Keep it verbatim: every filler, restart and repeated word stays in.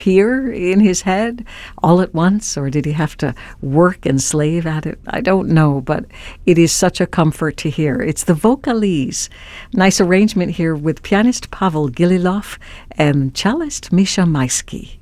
appear in his head all at once, or did he have to work and slave at it? I don't know, but it is such a comfort to hear. It's the Vocalese. Nice arrangement here with pianist Pavel Gililov and cellist Misha Maisky.